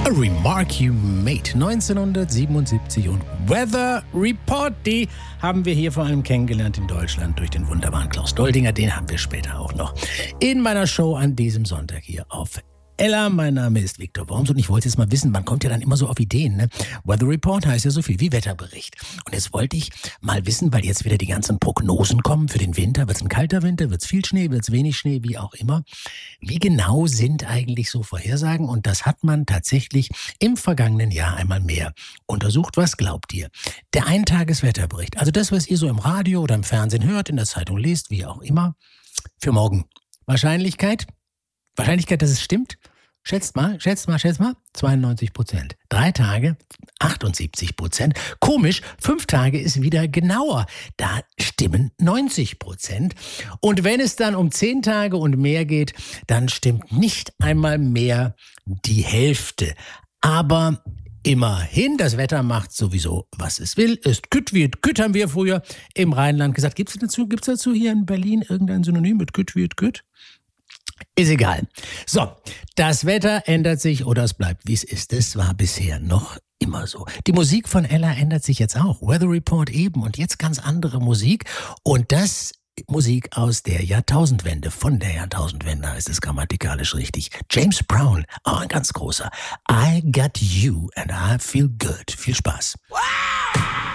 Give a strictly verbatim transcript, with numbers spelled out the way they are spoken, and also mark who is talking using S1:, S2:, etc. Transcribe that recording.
S1: A Remark You Made neunzehnhundertsiebenundsiebzig und Weather Report, die haben wir hier vor allem kennengelernt in Deutschland durch den wunderbaren Klaus Doldinger. Den haben wir später auch noch in meiner Show an diesem Sonntag hier auf Ella. Mein Name ist Viktor Worms und ich wollte jetzt mal wissen, man kommt ja dann immer so auf Ideen, ne? Weather Report heißt ja so viel wie Wetterbericht. Und jetzt wollte ich mal wissen, weil jetzt wieder die ganzen Prognosen kommen für den Winter. Wird es ein kalter Winter, wird es viel Schnee, wird es wenig Schnee, wie auch immer. Wie genau sind eigentlich so Vorhersagen? Und das hat man tatsächlich im vergangenen Jahr einmal mehr untersucht. Was glaubt ihr? Der Eintageswetterbericht, also das, was ihr so im Radio oder im Fernsehen hört, in der Zeitung lest, wie auch immer, für morgen. Wahrscheinlichkeit? Wahrscheinlichkeit, dass es stimmt? Schätzt mal, schätzt mal, schätzt mal. zweiundneunzig Prozent. Drei Tage, achtundsiebzig Prozent. Komisch, fünf Tage ist wieder genauer. Da stimmen neunzig Prozent. Und wenn es dann um zehn Tage und mehr geht, dann stimmt nicht einmal mehr die Hälfte. Aber immerhin, das Wetter macht sowieso, was es will. Ist Gütt wie Gütt, haben wir früher im Rheinland gesagt. Gibt es dazu, gibt's dazu hier in Berlin irgendein Synonym mit Gütt wie Gütt? Ist egal. So, das Wetter ändert sich oder es bleibt, wie es ist. Das war bisher noch immer so. Die Musik von Ella ändert sich jetzt auch. Weather Report eben und jetzt ganz andere Musik. Und das Musik aus der Jahrtausendwende. Von der Jahrtausendwende heißt es grammatikalisch richtig. James Brown, auch ein ganz großer. I got you and I feel good. Viel Spaß. Wow!